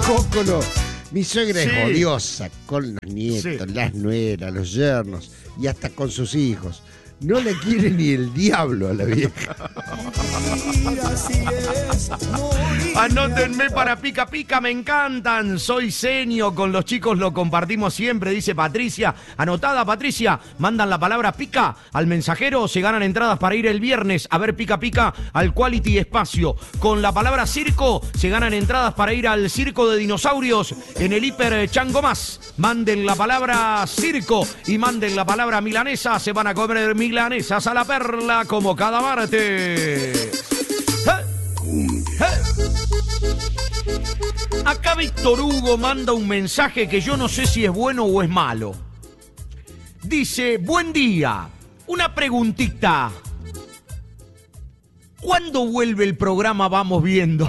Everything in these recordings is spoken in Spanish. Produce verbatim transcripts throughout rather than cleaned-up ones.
Coco no. Mi suegra Sí. es odiosa con los nietos, Sí. las nueras, los yernos y hasta con sus hijos. No le quiere ni el diablo a la vieja. Anótenme para Pica Pica, me encantan. Soy Senio, con los chicos lo compartimos siempre, dice Patricia. Anotada, Patricia. Mandan la palabra pica al mensajero, se ganan entradas para ir el viernes a ver Pica Pica al Quality Espacio. Con la palabra circo, se ganan entradas para ir al circo de dinosaurios en el Hiper Chango Más. Manden la palabra circo y manden la palabra milanesa, se van a comer milanesas a la perla como cada martes. Acá Víctor Hugo manda un mensaje que yo no sé si es bueno o es malo. Dice, buen día, una preguntita. ¿Cuándo vuelve el programa Vamos Viendo?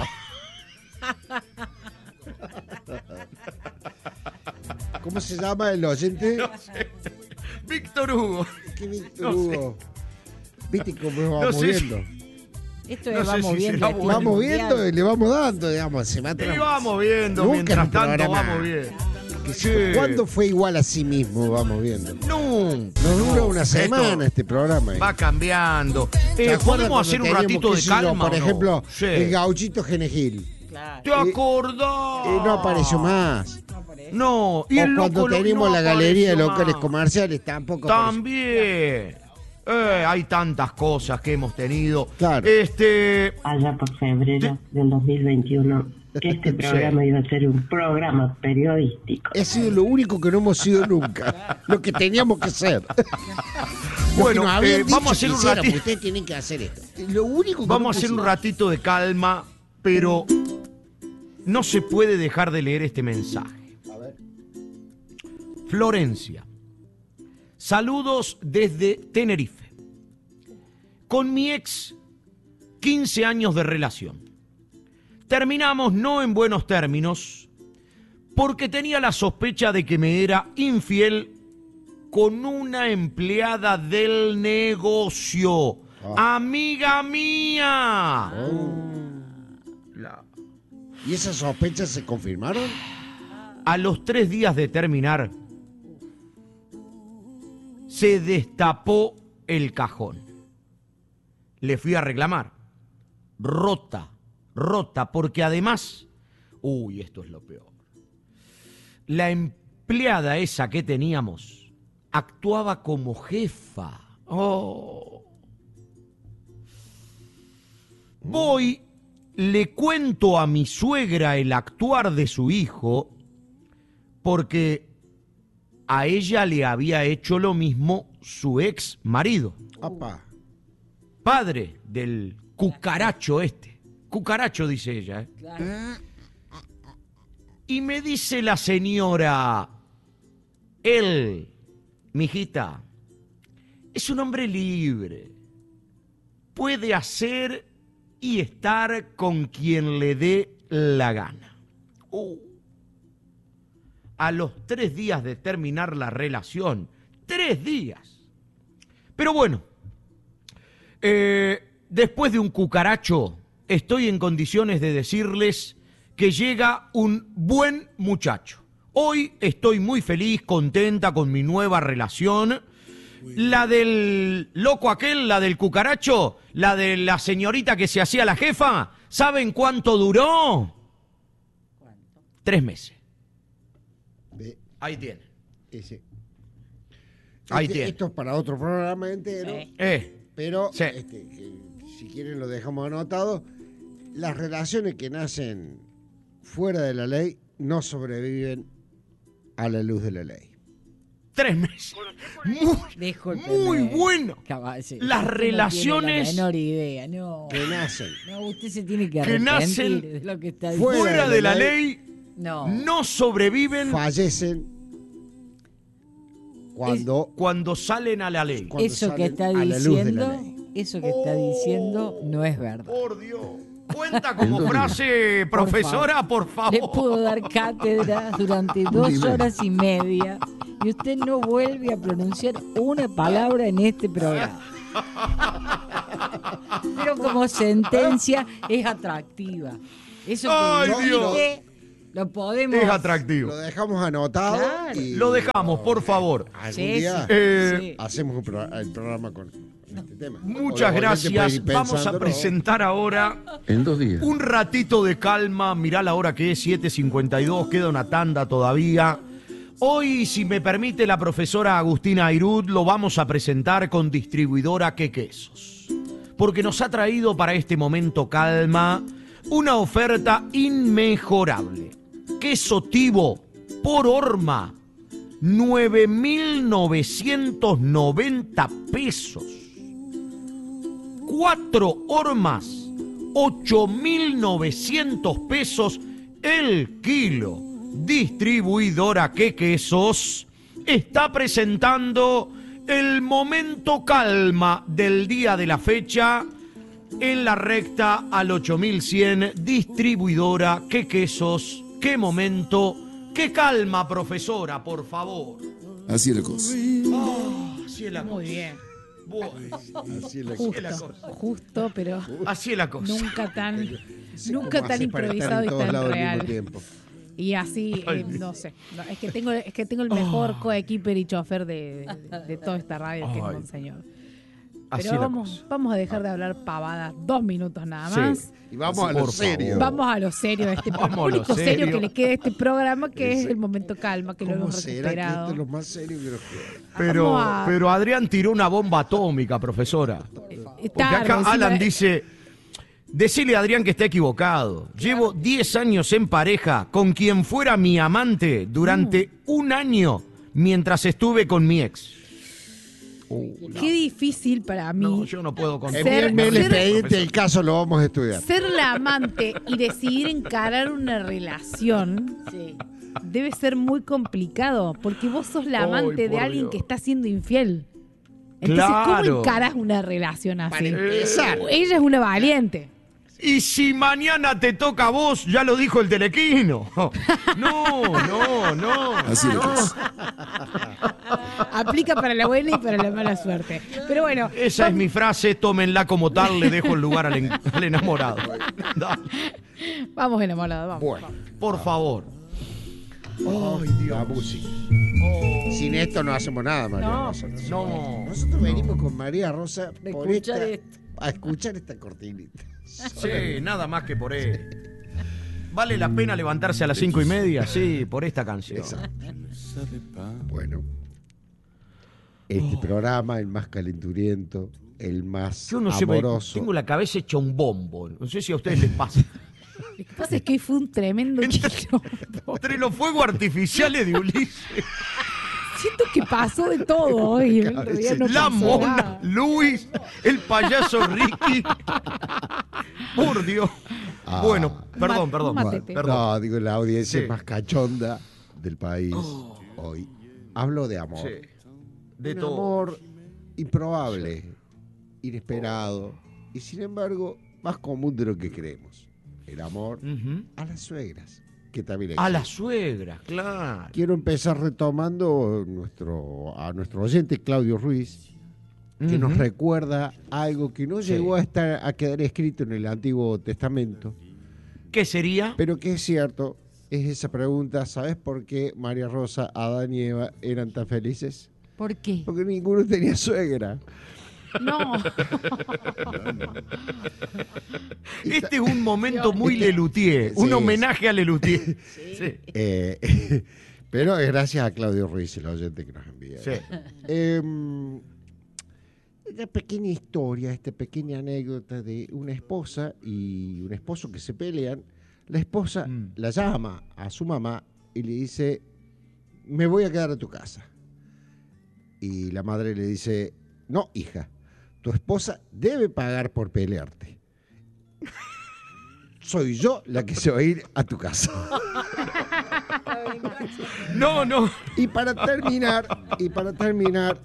¿Cómo se llama el oyente? No sé. Víctor Hugo. ¿Qué Víctor No Hugo? ¿Viste cómo No vamos sé viendo? si- Esto No es sé vamos si viendo. será aquí bueno. en Vamos el viendo mundial. y le vamos dando, digamos. Se va a Y vamos viendo, Nunca mientras en un tanto programa. vamos viendo. Que Sí. se- ¿Cuándo fue igual a sí mismo? Vamos viendo. Nunca. Nos dura No, una semana esto este programa. Va cambiando. ¿Se Eh, acuerdan ¿Podemos cuando hacer un teníamos, ratito qué de sé yo, calma? Por o no? ejemplo, Sí. el gauchito Genegil. Claro. ¿Te acordás? Eh, no apareció más. No aparece. No, y O el cuando loco lo- teníamos no la galería de apareció locales más. comerciales tampoco apareció. También. Eh, hay tantas cosas que hemos tenido. Claro. Este. Allá por febrero del dos mil veintiuno, que este programa iba a ser un programa periodístico. Ha sido lo único que no hemos sido nunca. Lo que teníamos que ser. Lo Bueno, que nos habían eh, dicho vamos a hacer que un hiciéramos, ratito. ustedes tienen que hacer esto. Lo único que Vamos a nunca hacer un hicimos. ratito de calma, pero no se puede dejar de leer este mensaje. A ver. Florencia. Saludos desde Tenerife. Con mi ex, quince años de relación. Terminamos no en buenos términos, porque tenía la sospecha de que me era infiel con una empleada del negocio. Ah. ¡Amiga mía! La- ¿Y esas sospechas se confirmaron? A los tres días de terminar, se destapó el cajón. Le fui a reclamar. Rota, rota, porque además, uy, esto es lo peor. La empleada esa que teníamos actuaba como jefa. Oh. Voy, le cuento a mi suegra el actuar de su hijo, porque a ella le había hecho lo mismo su ex marido, Apa. padre del cucaracho este. Cucaracho, dice ella, ¿eh? Claro. Y me dice la señora, él, mijita, es un hombre libre. Puede hacer y estar con quien le dé la gana. Uh. A los tres días de terminar la relación. Tres días. Pero bueno, eh, después de un cucaracho, estoy en condiciones de decirles que llega un buen muchacho. Hoy estoy muy feliz, contenta con mi nueva relación. La del loco aquel, la del cucaracho, la de la señorita que se hacía la jefa, ¿saben cuánto duró? ¿Cuánto? Tres meses. Ve, Ahí tienen. ese. Ahí Este- tiene. Esto es para otro programa entero. Sí. Eh, Pero, Sí. este, que si quieren lo dejamos anotado. Las relaciones que nacen fuera de la ley no sobreviven a la luz de la ley. tres meses. Muy, Discúlpeme. muy bueno. Cabal, sí. Las Usted relaciones- No tiene la menor idea, no. Que nacen No, usted se tiene que que arrepentir nacen de lo que está diciendo. fuera fuera de de la la ley. ley, No. no sobreviven fallecen cuando, cuando salen a la ley. cuando Eso que salen está a la luz de la diciendo, ley. eso que está diciendo no es verdad. Por Dios. Cuenta como frase, profesora, por favor. Le puedo dar cátedra durante dos horas y media y usted no vuelve a pronunciar una palabra en este programa. Pero como sentencia es atractiva. Eso que Ay, dice, Dios. Lo podemos. Es atractivo. Lo dejamos anotado. Claro. Y Lo dejamos, por favor. algún Sí, día sí. Eh, Sí. hacemos un pro- el programa con este tema. Muchas O los oyentes pueden gracias. ir Vamos a pensándolo. presentar ahora En dos días. un ratito de calma. Mirá la hora que es, siete cincuenta y dos. Queda una tanda todavía. Hoy, si me permite la profesora Agustina Airud, lo vamos a presentar con distribuidora Que Quesos. Porque nos ha traído para este momento calma una oferta inmejorable. Queso Tivo por horma, nueve mil novecientos noventa pesos. Cuatro hormas, ocho mil novecientos pesos el kilo. Distribuidora Que Quesos está presentando el momento calma del día de la fecha en la recta al ocho mil cien. Distribuidora Que Quesos. Qué momento, qué calma, profesora, por favor. Así es la cosa. Así es la Muy cosa. bien. Bueno, Así es la Justo, la cosa. justo, pero así es la cosa. nunca tan, Sí, nunca ¿cómo tan haces para estar improvisado en y todos tan lados al mismo real. tiempo? Y así, eh, no sé. No, es que tengo, es que tengo el mejor coequiper y chofer de, de, de toda esta radio, que es Ay. Monseñor. Así Pero es la vamos, cosa. vamos a dejar de hablar pavadas dos minutos nada Sí. más. Y vamos Así, a lo por serio. favor. Vamos a lo serio de este Vamos programa. a Lo lo único serio serio. que le queda a este programa, que es el momento calma, que lo ¿Cómo hemos será que recuperado. esto es lo más serio que nos queda? Pero, Vamos a- pero Adrián tiró una bomba atómica, profesora. Porque Está acá encima- Alan dice, decile a Adrián que está equivocado. Llevo diez años en pareja con quien fuera mi amante durante un año mientras estuve con mi ex. Uh, Qué difícil para mí no, yo no puedo contar. Ser- Envíenme el ser- expediente, el caso lo vamos a estudiar. ser la amante y decidir encarar una relación. Debe ser muy complicado, porque vos sos la Ay, amante de por alguien Dios. que está siendo infiel. Entonces, Claro. ¿cómo encarás una relación así? Para empezar. Ella es una valiente. Y si mañana te toca a vos, ya lo dijo el telequino. No, no, no. Así es la cosa. Aplica para la buena y para la mala suerte. Pero bueno, Esa es mi frase, tómenla como tal, le dejo el lugar al, en- al enamorado. Dale, vamos enamorados, vamos. Bueno, por favor. ay, la música. Sin esto no hacemos nada, María No. Rosa. No. Nosotros venimos con María Rosa De por escuchar esta- esto. a escuchar esta cortinita. Sí, nada más que por él. ¿Vale la pena levantarse a las cinco y media? Sí, por esta canción. Exacto. Bueno, este programa, el más calenturiento, el más Yo no sé, amoroso. tengo la cabeza hecha un bombo. No sé si a ustedes les pasa. Lo que pasa es que hoy fue un tremendo quilombo. Entre los fuegos artificiales de Ulises, Siento que pasó de todo hoy. En realidad no la pasó mona, nada. Luis, el payaso Ricky. Por Dios. Ah. Bueno, perdón, Ma- perdón. Matete. Perdón. No, digo, la audiencia Sí. más cachonda del país hoy. Hablo de amor. Sí, de un todo. amor improbable, inesperado y sin embargo más común de lo que creemos. El amor Ujú. a las suegras, que también A existe. la suegra, claro. Quiero empezar retomando nuestro, a nuestro oyente Claudio Ruiz, que nos Ujú. recuerda algo que no Sí. llegó a estar a quedar escrito en el Antiguo Testamento, ¿Qué sería? pero que es cierto, es esa pregunta, ¿sabes por qué María Rosa, Adán y Eva eran tan felices? ¿Por qué? Porque ninguno tenía suegra. No. Este es un momento muy Lelutier, un Sí. homenaje a Lelutier. Sí. Eh, pero es gracias a Claudio Ruiz, el oyente que nos envía. Sí. Eh, esta pequeña historia, esta pequeña anécdota de una esposa y un esposo que se pelean. La esposa Mm. la llama a su mamá y le dice, me voy a quedar a tu casa. Y la madre le dice, no, hija, tu esposa debe pagar por pelearte. Soy yo la que se va a ir a tu casa. No, no. Y para terminar, y para terminar,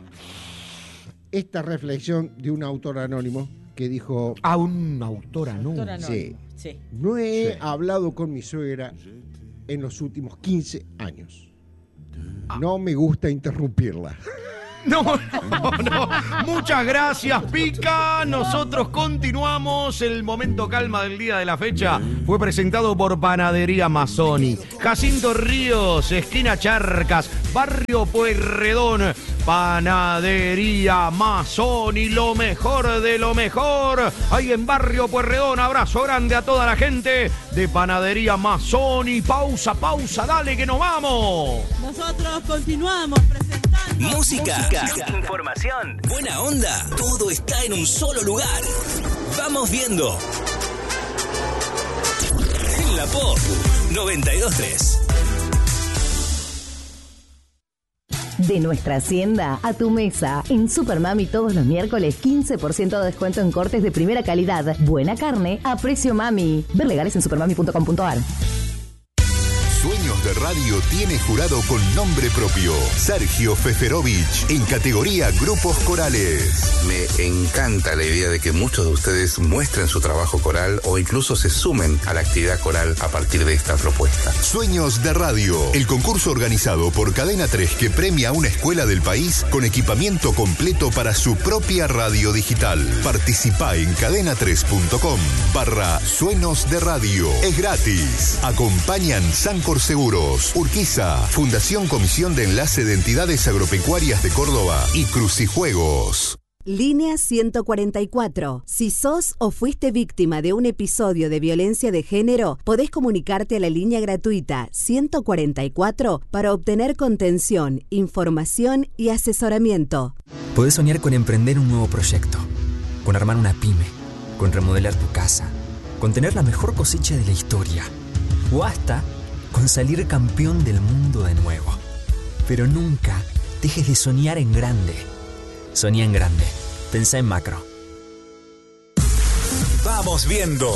esta reflexión de un autor anónimo que dijo, A un autor anónimo. Autor sí, Sí. no he Sí. hablado con mi suegra en los últimos quince años. No me gusta interrumpirla. No, no, no. Muchas gracias, Pica. Nosotros continuamos. El momento calma del día de la fecha fue presentado por Panadería Mazzoni. Jacinto Ríos, esquina Charcas, barrio Pueyrredón. Panadería Mazzoni, lo mejor de lo mejor. Ahí en barrio Pueyrredón. Abrazo grande a toda la gente de Panadería Mazzoni. Pausa, pausa, dale que nos vamos. Nosotros continuamos presentando Música, Música, información, buena onda, todo está en un solo lugar. Vamos viendo. En la Pop noventa y dos punto tres. De nuestra hacienda a tu mesa. En Supermami todos los miércoles quince por ciento de descuento en cortes de primera calidad. Buena carne a precio mami. Ver legales en supermami punto com punto ar. Sueños de Radio tiene jurado con nombre propio. Sergio Feferovich, en categoría Grupos Corales. Me encanta la idea de que muchos de ustedes muestren su trabajo coral o incluso se sumen a la actividad coral a partir de esta propuesta. Sueños de Radio, el concurso organizado por Cadena tres que premia a una escuela del país con equipamiento completo para su propia radio digital. Participá en cadena tres punto com barra Sueños de Radio. Es gratis. Acompañan Sancor Seguros, Urquiza, Fundación Comisión de Enlace de Entidades Agropecuarias de Córdoba y Crucijuegos. Línea ciento cuarenta y cuatro. Si sos o fuiste víctima de un episodio de violencia de género, podés comunicarte a la línea gratuita ciento cuarenta y cuatro para obtener contención, información y asesoramiento. Podés soñar con emprender un nuevo proyecto, con armar una pyme, con remodelar tu casa, con tener la mejor cosecha de la historia, o hasta con salir campeón del mundo de nuevo. Pero nunca dejes de soñar en grande. Soñá en grande. Pensá en macro. Vamos viendo.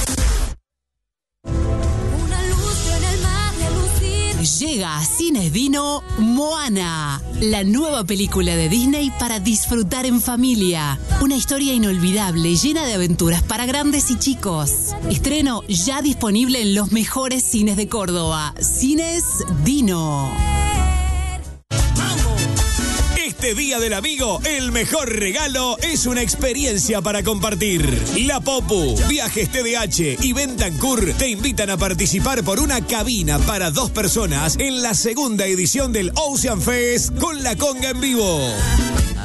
Llega a Cines Dino Moana, la nueva película de Disney para disfrutar en familia. Una historia inolvidable, llena de aventuras para grandes y chicos. Estreno ya disponible en los mejores cines de Córdoba. Cines Dino. Este Día del Amigo, el mejor regalo es una experiencia para compartir. La Popu, Viajes T D H y Bentancur te invitan a participar por una cabina para dos personas en la segunda edición del Ocean Fest con la conga en vivo.